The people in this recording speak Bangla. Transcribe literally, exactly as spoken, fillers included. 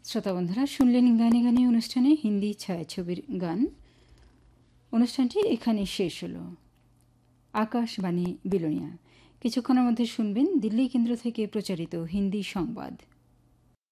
শ্রোতা বন্ধুরা, শুনলেন গানে গানে অনুষ্ঠানে হিন্দি ছায়াছবির গান। অনুষ্ঠানটি এখানে শেষ হলো। আকাশবাণী বিলোনিয়া। কিছুক্ষণের মধ্যে শুনবেন দিল্লি কেন্দ্র থেকে প্রচারিত হিন্দি সংবাদ।